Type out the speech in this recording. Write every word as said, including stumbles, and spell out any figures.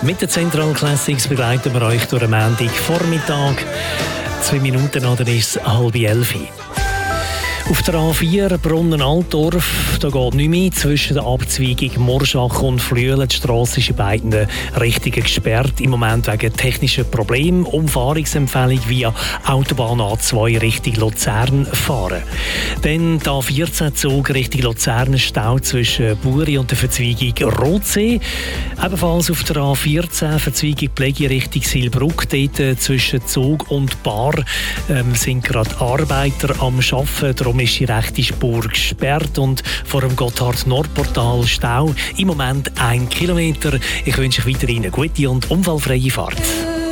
Mit den Central Classics begleiten wir euch durch den Montagvormittag. Zwei Minuten nach, dann ist es halb elf. Auf der A vier Brunnen-Altdorf, da geht nichts mehr. Zwischen der Abzweigung Morschach und Flüelen. Die Strasse ist in beiden Richtungen gesperrt. Im Moment wegen technischen Problemen. Umfahrungsempfehlung via Autobahn A zwei Richtung Luzern fahren. Dann der A vierzehn Zug Richtung Luzern, Stau zwischen Buri und der Verzweigung Rotsee. Ebenfalls auf der A vierzehn Verzweigung Plägi Richtung Silbruck. Dort zwischen Zug und Bar ähm, sind gerade Arbeiter am Arbeiten. Darum ist die rechte Spur gesperrt und vor dem Gotthard-Nordportal Stau. Im Moment ein Kilometer. Ich wünsche euch weiterhin eine gute und unfallfreie Fahrt.